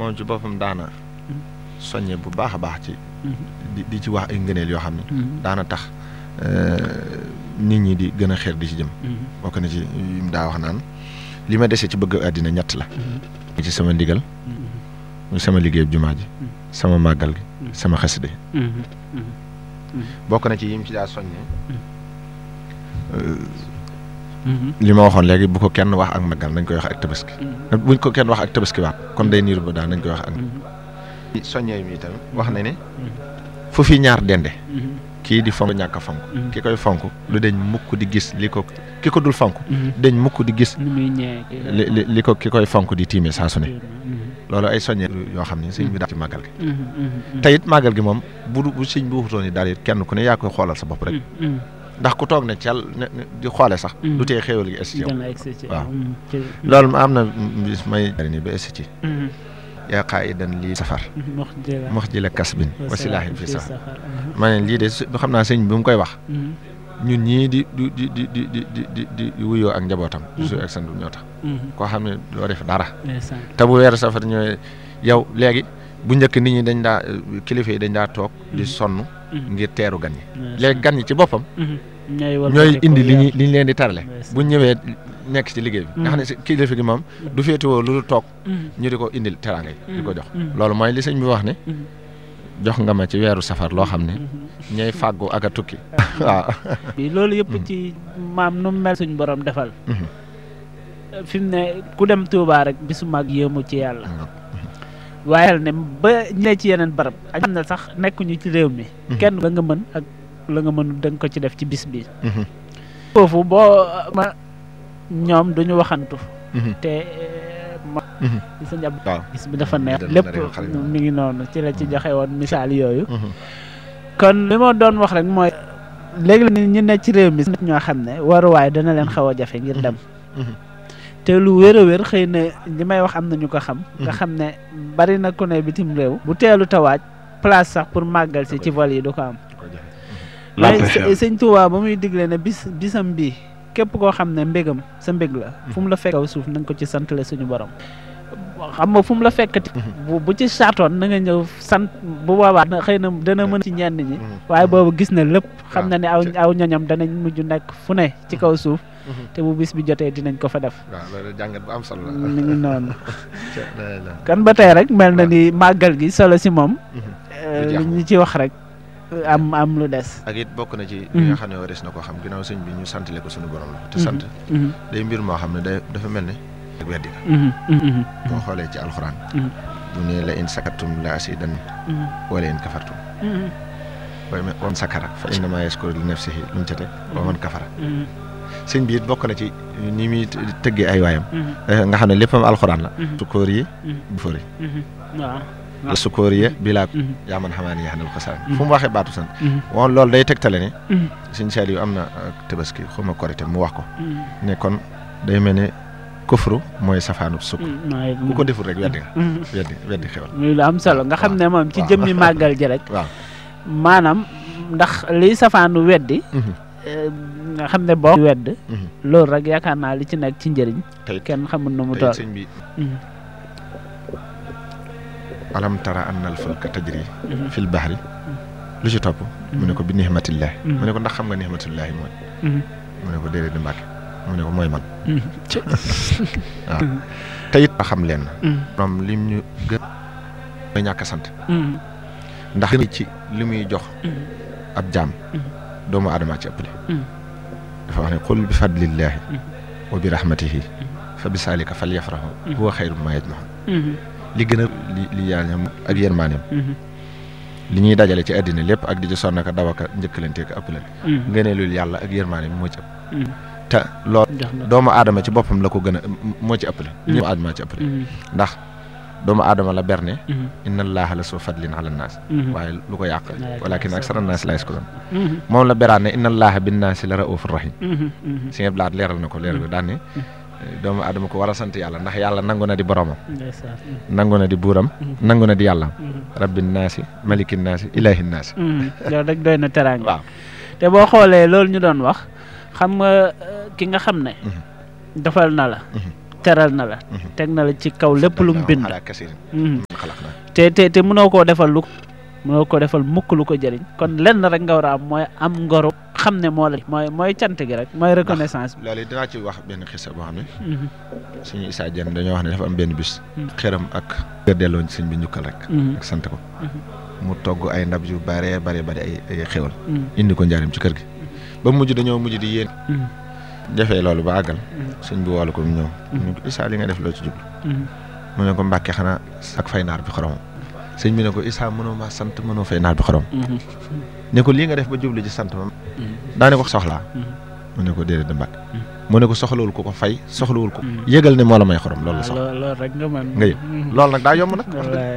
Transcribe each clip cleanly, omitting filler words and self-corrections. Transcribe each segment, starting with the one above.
moom ci boppam daana soññe bu baax a baax ci di ci wax ay ngëneel yoo xam ne daana tax nit ñi di gën a xeer di ci jëm bokk na ci yim daa wax naan li ma dese ci bëgg àddina ñett la ci sama ndigal muy sama liggéey jumaa ji sama màggal gi sama xasida bokk na ci yim ci daa soññe li ma waxoon léegi bu ko kenn wax ak màggal nañ koy wax ak tabaski buñ ko kenn wax ak tabaski waat kon day niiru ba daal nañ koy wax ak soññee mi tamit wax na ne fu fi ñaar dende kii di fonk ñàkk a fonk ki koy fonk lu deñ mukk di gis li ko ki ko dul fonk deñ mukk di gis li ko ki koy fonk di tiimee saa su ne loolu ay soññee yoo xam ne sëñ bi daal ci màggal gi te it màggal gi moom bu sëñ bi waxutoon ni daal it kenn ku ne yaa koy xoolal sa bopp rek ndax ku toog ne cel di xoole sax du tee xéewal gi essi yow waaw loolu am na bis may ni ba essi ci yaa qaa'idan lii safar mox ji la kasbin wa silaahin fi safar ma ne lii de xam naa sëñ bi mu koy wax ñun ñii di wuyoo ak njabootam su ak sandu ñoo tax koo xam ne doo def dara te bu weeru safar ñooy yow léegi bu njëkk nit ñi dañ daa kilifa yi dañ daa toog di sonn ngir teeru gan ñi léegi gan ñi ci boppam ñooy indi li ñu leen di tarale bu ñëwee nekk ci liggéey bi nga xam ne kilifa gi moom du féetewoo lu toog ñu di ko indil teraanga yi di ko jox loolu mooy li sëñ bi wax ne jox nga ma ci weeru safar loo xam ne ñooy fàggu ak a tukki waaw loolu yëpp ci maam nu mel suñ borom defal fi mu ne ku dem Touba rek bisu mag yéemu ci yàlla waaye ne ba ñu ci yeneen barab ak xam ne sax nekkuñu ci réew mi kenn la nga mën ak la nga mënu da nga ko ci def ci bis bi foofu boo ma ñoom duñu waxantu te ma sa njab bis bi dafa neex lépp mi ngi noonu ci la ci joxe woon misaal yooyu kon li ma doon wax rek mooy léegi la ñu ne ci réew mi ñoo xam ne waruwaay dana leen xaw a jafe ngir dem te lu wér a wér xëy na li may wax am na ñu ko xam nga xam ne bari na ku ne bitim réew bu teelu tawaaj place sax pour màggal si ci vol yi du ko am mais sëñ Tuubaa ba muy digle ne bisam bii képp koo xam ne mbégam sa mbég la fu mu la fekk kaw suuf na nga ko ci santale suñu borom xam nga fu mu la fekkati bu ci saatoon na nga ñëw sant bu boobaa xëy na dana mën ci ñenn ñi waaye boobu gis na lépp xam na ne aw ñoñam danañ mujj nekk fu ne ci kaw suuf te bu bis bi jotee dinañ ko fa def waaw loolu jàngat bu am solo la mi ngi noonu kan ba tey rek mel na ni màggal gi solo si moom li ñu ci wax rek am lu des ak it bokk na ci li nga xam ne warees na koo xam ginnaaw sëñ bi ñu santale ko suñu borom la te sant day mbir moo xam ne dafa mel ne ak weddi la boo xoolee ci alxuraan bu ne la in sakartum la asidan wala in kafartum way man sakara fa innama yaskuru li nafsihi lu mu ca teg wa man kafara sëñ bi it bokk na ci ni muy tëggee ay waayam nga xam ne léppam alxuraan la sukóor yi bu fóori waaw sukóor yi bilaa yaa man xamaa ne yaa xanal xasaan fu mu waxee baatu sant woon loolu day tegtale ne sëñ Saliou am na tabaski xuma korité mu wax ko ne kon day mel ne kufru mooy safaanub sukk bu ko deful rek weddi nga weddi xewal muy lu am solo nga xam ne moom ci jëmmi màggal ji rek waaw maanaam ndax liy safaanu weddi nga xam ne boo wedd loolu rek yaakaar naa li ci nekk ci njëriñ kenn xamul nu mu toll sëñ bi alam tara anna al fulka tajri fil bahri lu ci topp mu ne ko bi nihmatillahi mu ne ko ndax xam nga nihmatillahi mooy mu ne ko déedéet di Mbàkke mu ne ko mooy man waaw te it xam leen na moom lim ñu gën a ñàkk a sant ndax ci li muy jox ab jaam doomu aadama ci ëppale dafa wax ne qul bi fadlillahi wa bi rahmatihi fa bi saalika fal yafrahu huwa xayru ma yajmaun li gën a li yaañam ak yërmaaneem li ñuy dajale ci àddina lépp ak di ci sonn ka daw aka njëkkalante ka ëppale ngëneelul yàlla ak yërmaaneem moo ci ëpp te loolu doomu aadama ci boppam la ko gën a moo ci ëppale doomu aadama ci ëppale ndax doomu aadama la berne inna allaha la soo fadlin ala naas waaye lu ko yàq walakin aksara naas la yaskuruun moom la beraan ne inna allaha bin naasi la raufur rahim si nga blaat leeral na ko leeral ko daan ne doomu aadama ko war a sant yàlla ndax yàlla nangu na di boromam nangu na di buuram nangu na di yàllaam rabbin naasi malikin naasi ilahin naasi loolu rek doy na teraanga waaw te boo xoolee loolu ñu doon wax xam nga ki nga xam ne defal na la teral na la teg na la ci kaw lépp lu mu bind te mënoo koo defal mukk lu ko jëriñ kon lenn rek nga war a am mooy am ngoro xam ne moo la mooy cant gi rek mooy reconnaissance bi. loolu dinaa ci wax benn xisa boo xam ne suñu Issa Diène dañoo wax ne dafa am benn bis xëram ak delloo sëñ bi njukkal rek ak sant ko mu togg ay ndab yu bari ay xéwal indi ko njaarim ci kër gi ba mujj dañoo mujj di yéen defee loolu ba àggal sëñ bi woolu ko mu ñëw ñu ko Issa li nga def loo ci jublu mu ne ko Mbàkke xanaa ak fay naar bi xoromam sëñ bi ne ko Issa mënoo maa sant mënoo fay naar bi xorom ne ko lii nga def ba jublu ci sant ma daane ko soxlaa mu ne ko déedéet da Mbàkke mu ne ko soxlawul ko fay soxlawul ko yëgal ne moo la may xorom loolu la soxla loolu rek nga mën nga yëg loolu nag daa yomb nag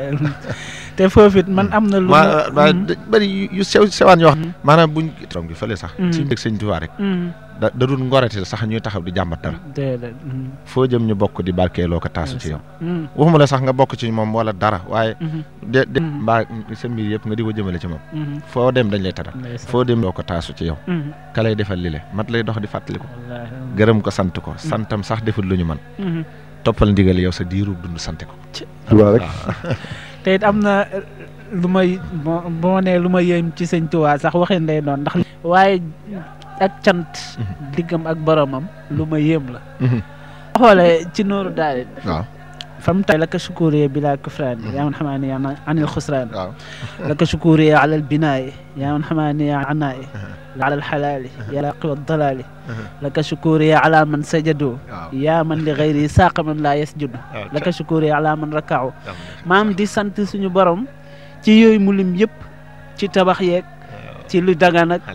te foofit man am na lu bari yu sewaan yoo xam maanaam buñ xorom gi fële sax ci dëgg sëñ Tuubaa rek da dul ngorati sax ñuy taxaw di jàmbat dara foo jëm ñu bokk di barkeeloo ko taasu ci yow waxuma la sax nga bokk ci moom wala dara waaye de mbaa sa mbir yëpp nga di ko jëmale ci moom foo dem dañ lay taral foo dem doo ko taasu ci yow ka lay defal li le mat lay dox di fàttali ko gërëm ko sant ko santam sax deful lu ñu man toppal ndigal yow sa diiru dund sante ko waaw rek te it am na lu may boo nee lu ma yéem ci sëñ Tuubaa sax waxin lay doon ndax waaye ak cant diggam ak boromam lu ma yéem la xoole ci nooru daal waaw fam tay laka shukuriya bila kufraan yaa man xamaani anil xusraan laka shukuriya ala al binaay yaa man xamaani anaay ala al xalaali yaa laqi wa dalaali laka shukuriya ala man sajadu yaa man li gayri saaqa man laa yasjudu laka shukuriya ala man rakaaw maam di sant suñu borom ci yooyu mu lim yëpp ci tabax yeeg ci lu dagan ak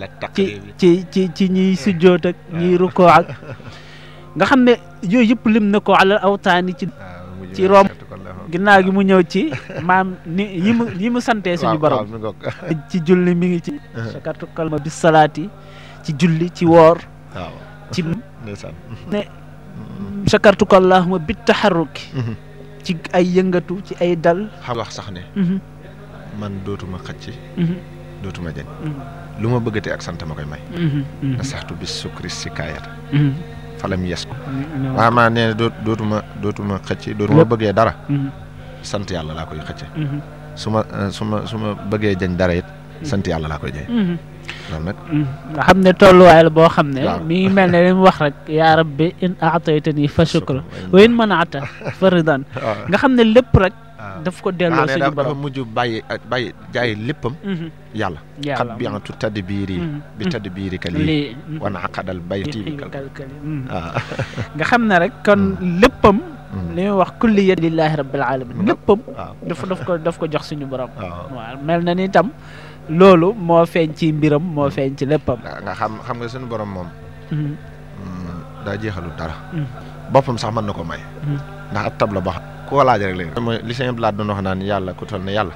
ci ñiy sujjoot ak ñiy rukkoo ak nga xam ne yooyu yëpp lim na ko alal awtaani ci rom ginnaaw gi mu ñëw ci maam ni yi mu santee suñu borom ci julli mi ngi ci sakartu kalma bis salaati ci julli ci woor ci ne sakartu kallahuma bit taxarruki ci ay yëngatu ci ay dal xam wax sax ne man dootuma xëcc dootuma jëñ lu ma bëggatee ak sant ma koy may na saxtu bis sukri si kaayata falam yes ko waaw maa nee dootuma xëcc dootuma bëggee dara sant yàlla laa koy xëcce su ma bëggee jañ dara it sant yàlla laa koy jañ loolu nag nga xam ne tolluwaay la boo xam ne mi ngi mel ne li mu wax rek yaa rabbi in aataytani fa shukra wa in manaata fa ridan nga xam ne lépp rek daf ko delloo suñu borom dafa mujj bàyyi jaay léppam yàlla xat bi antu tadd biiri bi tadd biiri ka lii wana aqadal bayti bi kalkali nga xam ne rek kon léppam li muy wax kulli yad lillahi rabbil alamin léppam daf ko jox suñu borom waaw mel na ni tam loolu moo feeñ ci mbiram moo feeñ ci léppam nga xam nga suñu borom moom daa jeexalu dara boppam sax mën na ko may ndax ab tab la boo xam ku ko laaj rek léegi mooy li sëñ Blaat doon wax naan yàlla ku toll ne yàlla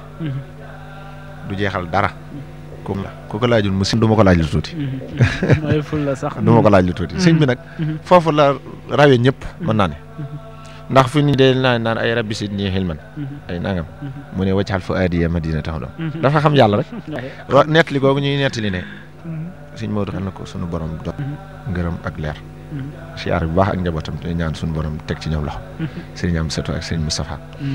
du jeexal dara ku ko laajul mu du ma ko laaj lu tuuti mooy ful la sax du ma ko laaj lu tuuti sëñ bi nag foofu la rawee ñëpp mën naa ne ndax fi ni dee naan ay rabbi sidni xilman ay nangam mu ne waccaxal fa aadiya madina tax doom dafa xam yàlla rek nettali googu ñuy nettali ne sëñ Maodo xam na ko sunu borom dot ngërëm ak leer siyaar bu baax ak njabootam te ñaan suñu borom teg ci ñoom loxo sëriñ am Seto ak sëriñ Moustapha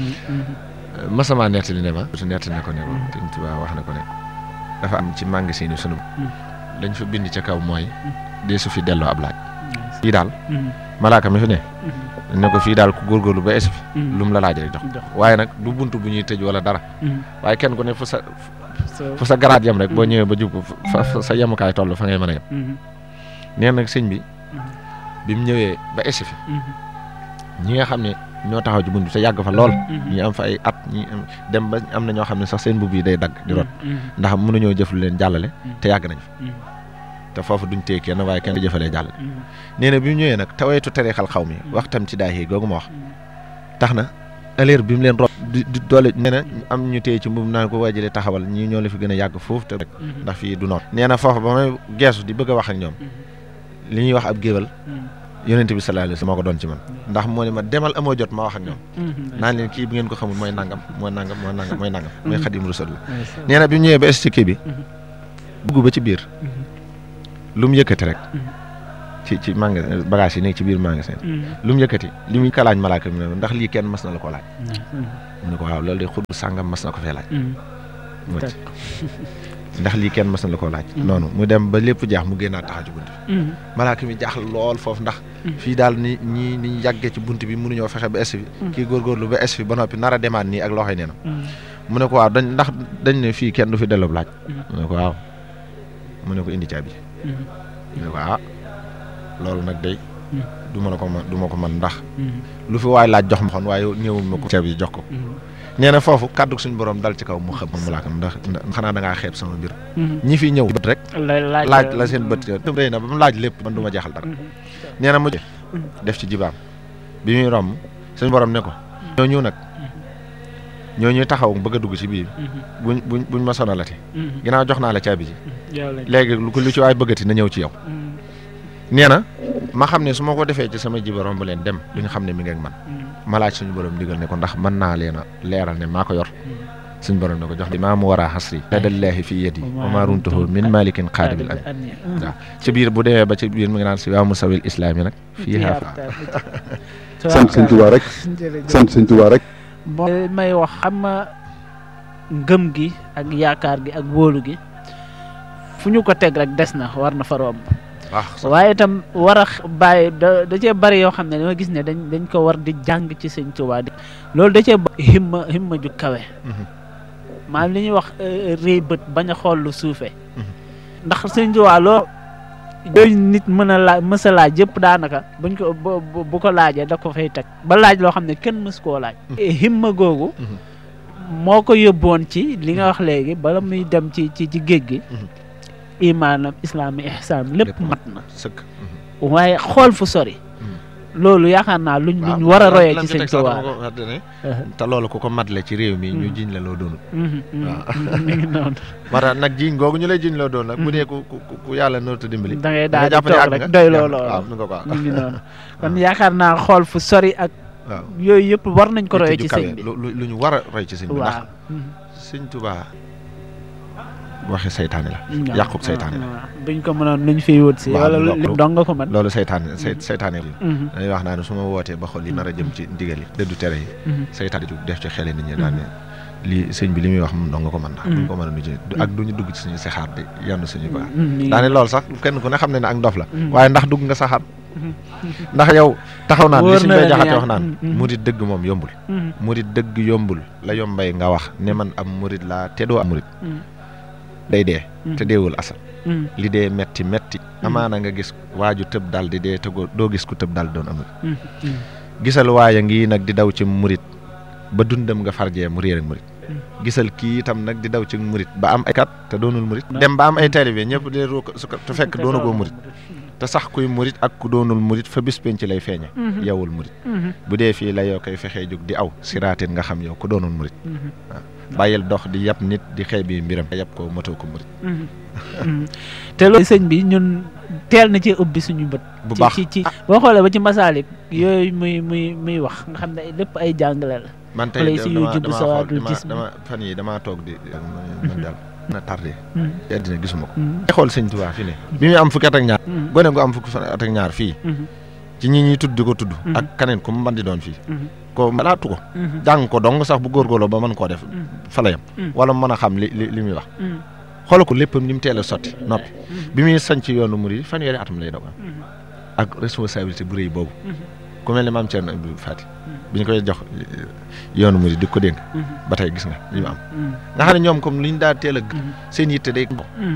masama nettali ne ma su nettali ne ko ne ko sëriñ Tuubaa wax na ko ne dafa am ci magasin yi sunu lañ fa bind ca kaw mooy dee su fi delloo ab laaj fii daal malaaka mi fi ne ko fii daal ku góorgóorlu ba esi fi lu mu la laaj rek jox waaye nag du bunt bu ñuy tëj wala dara waaye kenn ku ne fu sa garaat yem rek boo ñëwee ba jub fa sa yemukaay toll fa ngay mën a yem nee nag sëñ bi mu ñëwee ba esi fi ñi nga xam ne ñoo taxaw ci bunt bi te yàgg fa lool ñi am fa ay at ñi dem ba am na ñoo xam ne sax seen mbubb yi day dagg di rot ndax mënuñoo jëf lu leen jàllale te yàgg nañ fa te foofu duñ téye kenn waaye kenn jëfalee jàllale nee na bi mu ñëwee nag taweetu tarixal xaw mi waxtam ci daay yi googu ma wax tax na aleer bi mu leen rot di doole nee na am ñu téye ci mbubb naan ko waajalee taxawal ñii ñoo la fi gën a yàgg foofu te rek ndax fii du noonu nee na foofu ba may geesu di bëgg a wax ak ñoom li ñuy wax ab géwal yonent bi sallallahu alayhi wasallam moo ko doon ci man ndax moo ne ma demal amoo jot ma wax ak ñoom naan leen kii bi ngeen ko xamul mooy nangam mooy xadim rasul la nee na bi mu ñëwee ba ci kii bi dugg ba ci biir lu mu yëkkati rek ci magasin bagage yi nekk ci biir magasin lu mu yëkkati li muy kalaaj malaaka mi ne ndax lii kenn mas na la ko laaj mu ne ko waaw loolu de xut sàngam mas na ko fee laaj ndax lii kenn mas na la ko laaj noonu mu dem ba lépp jaax mu génnaat taxaw ci bunt bi malaaka mi jaaxle lool foofu ndax fii daal ni ñu yàggee ci bunt bi mënuñoo fexe ba es fi kii góorgóorlu ba es fi ba noppi nar a demaat nii ak loxoy nee na mu ne ko waaw dañ ne fii kenn du fi delloo laaj mu ne ko waaw mu ne ko indi caabi mu ne ko loolu nag day du ma ko mën ndax lu fi waay laaj jox ma xoon waaye néewul ma ko caabi jox ko nee na foofu kàddu suñu borom dal ci kaw mu xam malaaka ndax xanaa da ngaa xeeb sama mbir ñi fi ñëw bët rek laaj la seen bët rëy na ba mu laaj lépp man du ma jeexal dara nee na mu def ci jibaam bi muy romb suñu borom ne ko ñooñu nag ñooñu taxaw bëgg a dugg ci biir buñ ma sonalati ginnaaw jox naa la caabi ji léegi lu ci waay bëggati na ñëw ci yow nee na ma xam ne su ma ko defee ci sama jiba romb leen dem duñu xam ne mi ngi ak man ma laaj suñu borom digal ne ko ndax mën naa leen a leeral ne maa ko yor suñu borom ne ko jox maa mu war a xasri ladallaahi fi yadi wa maa runtuhu min malikin qaadibil an waaw ci biir bu demee ba ci biir mi ngi naan si waa musawil islaam yi nag fii sant sëñ Tuubaa rek sant sëñ Tuubaa rek may wax xam nga ngëm gi ak yaakaar gi ak wóolu gi fu ñu ko teg rek des na war na fa romb waaye itam war a bàyyi da cee bari yoo xam ne dama gis ne dañ ko war di jàng ci sëñ Tuubaa loolu da cee himma ju kawe maanaam li ñuy wax réy bët bañ a xool lu suufee ndax sëñ Tuubaa loolu yooyu nit mën a laaj mës a laaj yëpp daanaka buñ ko bu ko laajee da ko fay teg ba laaj loo xam ne kenn mës koo laaj himma googu moo ko yóbboon ci li nga wax léegi bala muy dem ci géej gi imaanam islaam ihsaan lépp mat na sëkk waaye xool fu sori loolu yaakaar naa luñ war a royee ci sëñ Tuubaa te loolu ku ko matle ci réew mi ñu jiñ la loo doonul waaw mi ngi noonu moo tax nag jiñ googu ñu lay jiñ loo doon nag bu dee ku yàlla nootu dimbali da ngay daal di toog rek doy loolu mi ngi noonu kon yaakaar naa xool fu sori ak yooyu yëpp war nañ ko royee ci sëñ bi lu ñu war a roy ci sëñ bi ndax sëñ Tuubaa waxi saytaane la yàqub saytaane la buñ ko mënoon luñ fiy wut si wala lépp dong nga ko mën loolu saytaane la dañuy wax naa ne su ma wootee ba xool yi nar a jëm ci ndigal yi dëddu tere yi saytaane ju def ci xele nit ñi daan ne lii sëñ bi li muy wax moom dong nga ko mën ndax duñ ko mën a nuj ak duñu dugg ci suñu saxaar di yenn suñu baax daane loolu sax kenn ku ne xam ne ne ak ndof la waaye ndax dugg nga saxaar ndax yow taxaw naan li suñ bay jaxate wax naan murit dëgg moom yombul murit dëgg yombul la yombay nga wax ne man am murit laa te doo am murit day dee te deewul asal li dee metti amaana nga gis waaju tëb dal di dee te doo gis ku tëb dal doon amul gisal waaya ngi nag di daw ci murit ba dundam nga farjee mu réer ak murit gisal kii itam nag di daw ci murit ba am ay kat te doonul murit dem ba am ay taalibe ñëpp de su te fekk doonagoo murit te sax kuy murit ak ku doonul murit fa bis penc lay feeñe yowul murit bu dee fii la yoo koy fexee jóg di aw siraatin nga xam yow ku doonul murit waaw bàyyil dox di yàpp nit di xëy bi mbiram yàpp ko matoo ko murit te loolu sëñ bi ñun teel na ci ubbi suñu bët bu baax ci boo xoolee ba ci masaalik yooyu muy wax nga xam ne lépp ay jàngale la man tey dama fan yi damaa toog di man daal na tardé àddina gisuma ko xool sëñ Tuubaa fi ne bi muy am fukki at ak ñaar gone gu am fukki at ak ñaar fii ci ñi ñuy tudd di ko tudd ak kaneen ku mu mën di doon fii ko laatu ko jàng ko dong sax bu góorgóorloo ba mën koo def fa la yam wala mën a xam li muy wax xoolal ko léppam ni mu teel a sotti noppi bi muy sañc yoonu murid fanweeri atam lay dogal ak responsabilité bu rëy boobu ku mel ne maam Thierno Abdou Fati bi ñu koy jox yoonu murid di ko dénk ba tey gis nga li mu am nga xam ne ñoom comme li ñu daa teel a seen yitte day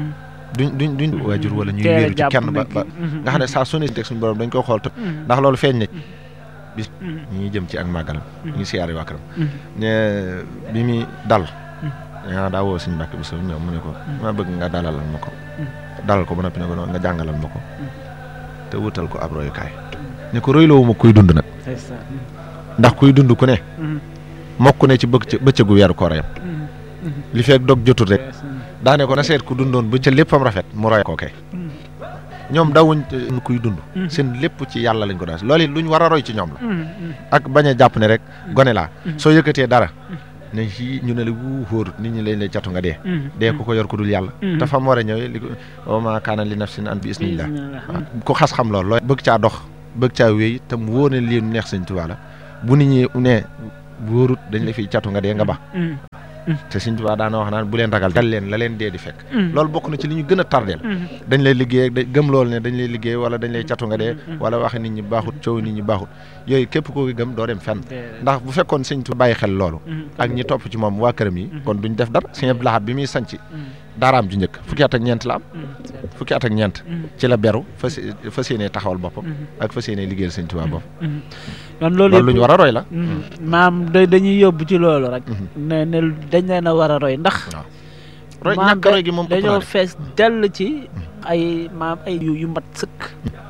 duñ waajur wala ñuy wéeru ci kenn ba nga xam ne saa su ne teg suñu borom dañ koy xool ndax loolu feeñ na bis ñi jëm ci ak màggalam ñu siyaare waa këram ne bi muy dal daa woo suñu mbàkk bi so ñëw mu ne ko ma bëgg nga dalalal ma ko dalal ko ba noppi ne ko nga jàngalal ma ko te wutal ko ab royukaay ne ko royloowu ma kuy dund nag ndax kuy dund ku ne mokk ne ci bëccëgu weeru koor yam li fekk dog jotul rek daane ko na seet ku dundoon bu ca léppam rafet mu roy ko kay ñoom dawuñ kuy dund seen lépp ci yàlla lañ ko daal loolu it luñ war a roy ci ñoom la ak bañ a jàpp ne rek gone laa soo yëkkatee dara ne fii ñu ne la wu xóorut nit ñi lañ lay catu nga dee dee ko yor ku dul yàlla te fa mu war a ñëwee li ko wa maa kaana li nafsin an bi isnillah ku xas xam loolu looy bëgg caa dox bëgg caa wéy te mu wóor ne lii neex Sëñ Tuubaa la bu nit ñi ne wóorut dañ la fiy catu nga dee nga ba te Sëñ Tuubaa daana wax naan bu leen ragal dal leen la leen dee di fekk loolu bokk na ci li ñu gën a tardeel dañ lay liggéey gëm loolu ne dañ lay liggéey wala dañ lay catu nga dee wala waxe nit ñi baaxut coow nit ñi baaxut yooyu képp koo gëm doo dem fenn ndax bu fekkoon Sëñ Tuubaa bàyyi xel loolu ak ñi topp ci moom waa këram yi kon duñ def dara Sëñ Abdou Lahad bi muy sanc daaraam ju njëkk fukki at ak ñeent la am fukki at ak ñeent ci la beru fas yéenee taxawal boppam ak fas yéenee liggéeyal Sëñ Tuubaa boppam kon loolu lu ñu war a roy la maam dañuy yóbbu ci loolu rek ne dañ leen a war a roy ndax roy ñàkk roy gi moom dañoo fees dell ci ay maam ay yu mat sëkk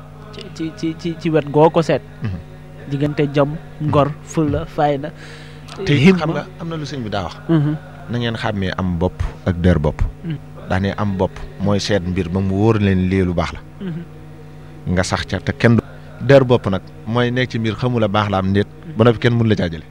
ci wet goo ko seet diggante jom ngor fulla fayda te xam nga am na lu sëñ bi daa wax na ngeen xàmmee am bopp ak der bopp daane am bopp mooy seet mbir ba mu wóor leen lii lu baax la nga sax ca te kenn der bopp nag mooy nekk ci mbir xamula baax la am ndéet ba noppi kenn mun la caa jële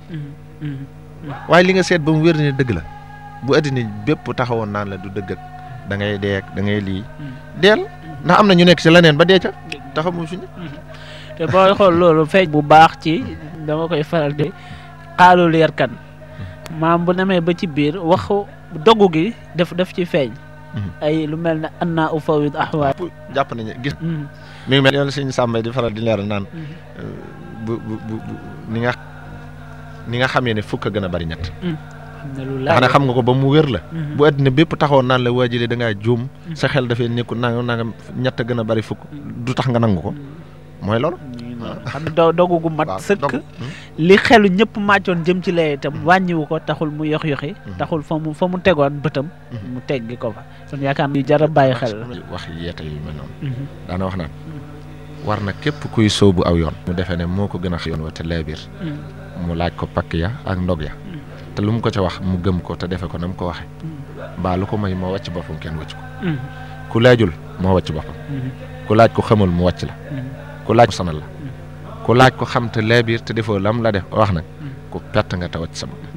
waaye li nga seet ba mu wér ne dëgg la bu addina bépp taxawoon naan la du dëgg ak da ngay dee da ngay lii deel ndax am na ñu nekk ci leneen ba dee ca taxamu suñu te booy xool loolu feeñ bu baax ci dama koy faral di xaalu leer kan maam bu demee ba ci biir waxu dogu gi def ci feeñ ay lu mel ne anna ufawid ahwaal jàpp nañu gis mi ngi mel yoon suñu sàmbay di faral di leeral naan bu ni nga xamee ne fukk a gën a bari ñett ndax ne xam nga ko ba mu wér la bu àddina bépp taxawoon naan la waajile da ngaa juum sa xel dafay nekku nanga ñett a gën a bari fukk du tax nga nangu ko mooy loolu xam ne dogu gu mat sëkk li xelu ñëpp màccoon jëm ci lay itam wàññiwu ko taxul mu yox-yoxi taxul fa mu tegoon bëtam mu teggi ko fa kon yaakaar ni jar a bàyyi xel la wax yeete yu mel noonu daana wax naan war na képp kuy sóobu aw yoon mu defee ne moo ko gën a yoon wa te leebir mu laaj ko pakk ya ak ndog ya te lu mu ko ca wax mu gëm ko te defe ko na mu ko waxe mbaa lu ko may moo wàcc boppam kenn wàcc ko ku laajul moo wàcc boppam ku laaj ko xamul mu wàcc la ku laaj ko sonal la ku laaj ko xam te leebir te defoo lam la def wax nag ku perte nga te wàcc sa bopp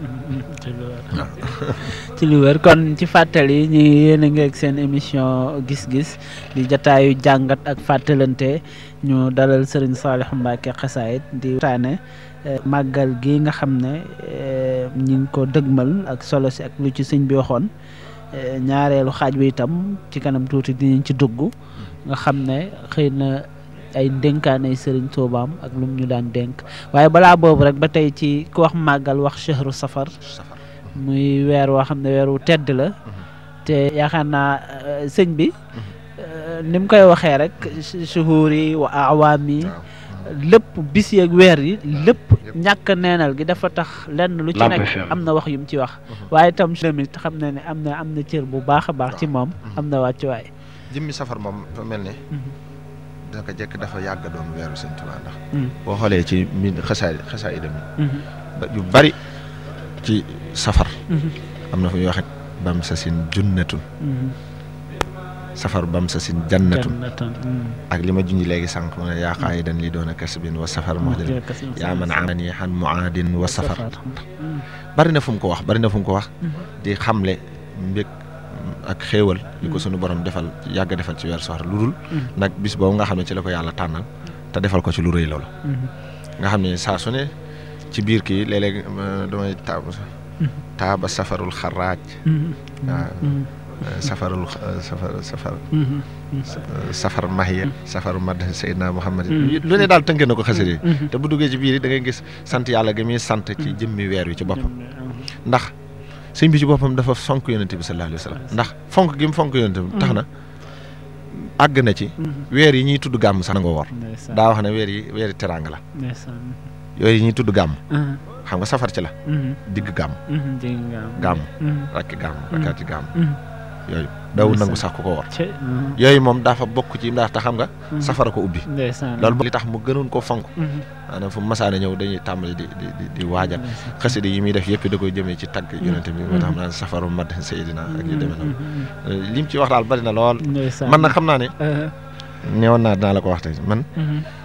ci lu wér kon ci fàttali ñu yéen a ngi ak seen émission gis-gis di jataayu jàngat ak fàttalante ñu dalal Serigne Saliou Mbacké Xasaayid di waxtaane màggal gi nga xam ne ñi ngi ko dëgmal ak solo si ak lu ci sëñ bi waxoon ñaareelu xaaj bi itam ci kanam tuuti dinañ ci dugg nga xam ne xëy na ay dénkaanay Serigne Toubaam ak lu mu ñu daan dénk waaye balaa boobu rek ba tey ci ku wax màggal wax chahru safar muy weer woo xam ne weer wu tedd la te yaakaar naa sëñ bi ni mu koy waxee rek shuhuur yi wa awaam yi lépp bis yeeg weer yi lépp ñàkk neenal gi dafa tax lenn lu ci nekk am na wax yu mu ci wax waaye itam tamit xam na ne am na cër bu baax a baax ci moom am na wàccuwaay jëmmi safar moom dafa mel ne daka jekk dafa yàgg doon weeru Sëñ Tuubaa ndax boo xoolee ci xasaay dem yu bari ci safar am na fu ñuy waxe bam sa sin junnatun safar bam sa sin jannatun ak li ma junj léegi sànq mu ne yaa qaayidan li doon a kasbin wa safar muhdin yaa man anani xan muaadin wa safar bari na fu mu ko wax di xamle mbég ak xéewal li ko sunu borom defal yàgg defal ci weer soxla lu dul nag bis boobu nga xam ne ci la ko yàlla tànnal te defal ko ci lu rëy loolu nga xam ne saa su ne ci biir kii léeg-léeg damay taaba safarul xaraaj safar mahiya safaru mad Seydina Muhammad lu ne daal tënke na ko xasida yi te bu duggee ci biir yi da ngay gis sant yàlla gi muy sant ci jëmmi weer wi ci boppam ndax sëñ bi ci boppam dafa fonk yonente bi sallallahu alayhi wa sallam ndax fonk gi mu fonk yonente bi tax na àgg na ci weer yi ñuy tudd gàmm sax na nga woor daa wax ne weeri teraanga la yooyu yi ñuy tudd gàmm xam nga safar ci la digg gàmm gàmm rakki gàmm rakkaati gàmm yooyu dawul nangu sax ku ko war yooyu moom dafa bokk ci ndax te xam nga safara ko ubbi loolu li tax mu gënoon koo fonk maanaam fu masaana ñëw dañuy tàmbali di waajal xasida yi muy def yëpp da koy jëmee ci tagg yonente bi moo tax xam naa ne safaru mad Seydina ak yu demee noonu lim ci wax daal bari na lool man nag xam naa ne neewoon naa dinaa la ko wax tey man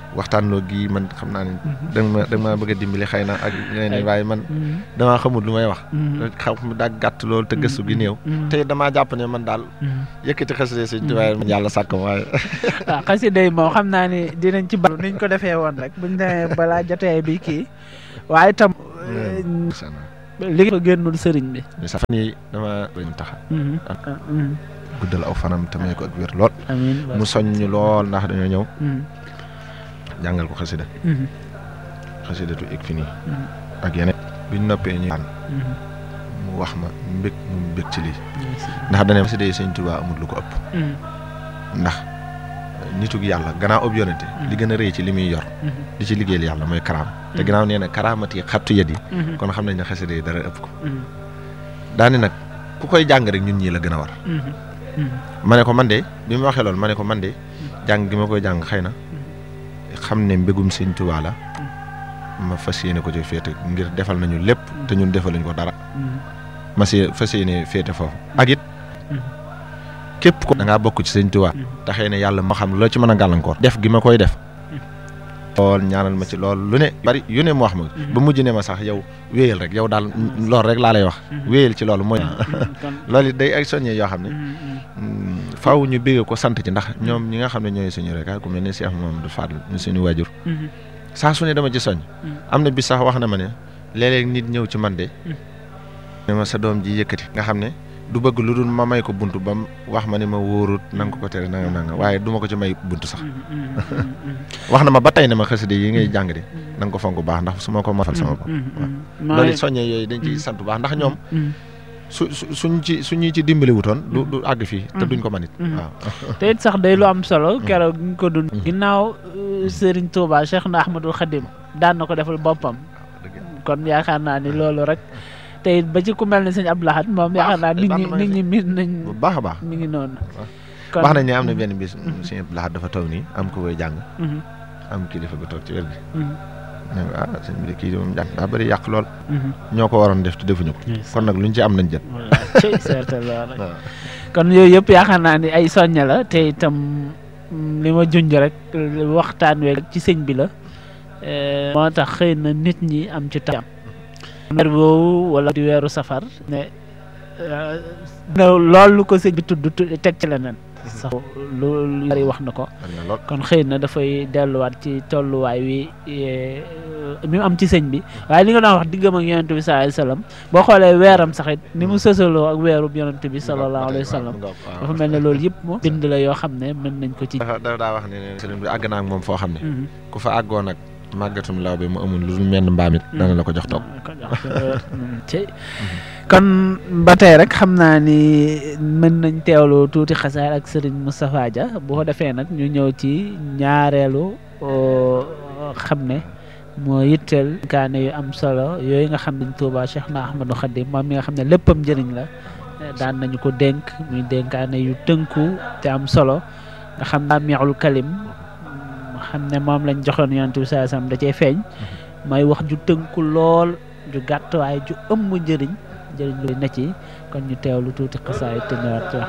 waxtaanoo gi man xam naa ne da ma bëgg a dimbali xëy na ak ñeneen waaye man damaa xamul lu may wax xam daa gàtt loolu te gëstu gi néew te damaa jàpp ne man daal yëkkati xasida Sëñ Tuubaa man yàlla sàkk ma waaye waaw xasida yi moom xam naa ni dinañ ci bal niñ ko defee woon rek buñ demee balaa jotee bi kii waaye tam li fa génnul sëriñ bi sa fan yi dama bañ tax guddal aw fanam te may ko ak wér lool mu soññ lool ndax dañoo ñëw jàngal ko xasida xasidatu ik fi nii ak yeneen biñ noppee ñu mu wax ma mbég ci lii ndax dane xasida yi Sëñ Tuubaa amul lu ko ëpp ndax nitug yàlla gannaaw ob yonente li gën a rëy ci li muy yor di ci liggéeyal yàlla mooy karaam te gannaaw nee na karaamati xattu yet yi kon xam nañ ne xasida yi dara ëpp ko daani nag ku koy jàng rek ñun ñii la gën a war ma ne ko man de bi ma waxee loolu ma ne ko man de jàng gi ma koy jàng xëy na xam ne mbégum Sëñ Tuubaa la ma fas yéene ko ci féete ngir defal nañu lépp te ñun defaluñ ko dara ma fas yéene féete foofu ak it képp ko da ngaa bokk ci Sëñ Tuubaa te xëy na yàlla moo xam loo ci mën a gàllankoor def gi ma koy def lool ñaanal ma ci lool lu ne bari yu ne mu wax ma ba mujj ne ma sax yow wéyal rek yow daal loolu rek laa lay wax wéyal ci loolu mooy loolu it day ay soññee yoo xam ne faaw ñu bégg ko sant ci ndax ñoom ñi nga xam ne ñooy suñu rek ku mel ne Cheikh Mamadou Fadl ñu suñu waajur saa su ne dama ci soñ am na bis sax wax na ma ne léeg-léeg nit ñëw ci man de ne ma sa doom ji yëkkati nga xam ne du bëgg lu dul ma may ko buntu ba wax ma ne ma wóorut nanga ko tere nanga waaye du ma ko ci may buntu sax wax na ma ba tey ne ma xasida yi ngay jàng de nanga ko fonk bu baax ndax su ma ko mafal sama bopp waaw loolu soññee yooyu dañ ciy sant bu baax ndax ñoom suñu ci dimbali wutoon du àgg fii te duñ ko manit waaw te it sax day lu am solo keroog ñu ko dund ginnaaw Serigne Touba Cheikh na Ahmadul Khadim daan na ko defal boppam kon yaakaar naa ni loolu rek te it ba ci ku mel ne Sëñ Abdou Lahad moom yaakaar naa nit ñi miin nañ bu baax a baax mi ngi noonu kon wax nañ ne am na benn bis Sëñ Abdou Lahad dafa taw nii am ko koy jàng am kilifa gu toog ci wér gi ne sëñ bi de kii moom jàng daa bëri yàq lool ñoo ko waroon def te defuñu ko kon nag luñ ci am nañ jël kon yooyu yëpp yaakaar naa ni ay soñña la te itam li ma junj rek waxtaan we ci sëñ bi la moo tax xëy na nit ñi am ci tam weer boobu wala di weeru safar ne loolu ko sëñ bi tudd teg ci leneen sax lu bari wax na ko kon xëy na dafay delluwaat ci tolluwaay wi mi am ci sëñ bi waaye li nga doon wax diggam ak yonent bi sallallahu alayhi wa sallam boo xoolee weeram sax it ni mu sësaloo ak weerub yonent bi sallallahu alayhi wa sallam dafa mel ne loolu yëpp moom bind la yoo xam ne mën nañ ko ci daa wax ne sëriñ bi àgg naa ak moom foo xam ne ku fa àggoon ak màggatum law bi mu amul lu menn mbaam it dana la ko jox toog kon ba tey rek xam naa ni mën nañ teewlu tuuti xasaar ak Serigne Moustapha Dia bu ko defee nag ñu ñëw ci ñaareelu xam ne moo yitteel kaane yu am solo yooyu nga xam ne Touba Cheikh na Ahmadou Khadim moom mi nga xam ne léppam njëriñ la daan nañu ko dénk muy dénkaane yu tënku te am solo nga xam naa meexul kalim xam ne moom lañ joxoon yonent bi sallallahu alayhi wasallam da cee feeñ mooy wax ju tënku lool ju gàtt waaye ju ëmb njëriñ lu ne ci kon ñu teewlu tuuti xasaay te ñëwaat ci wax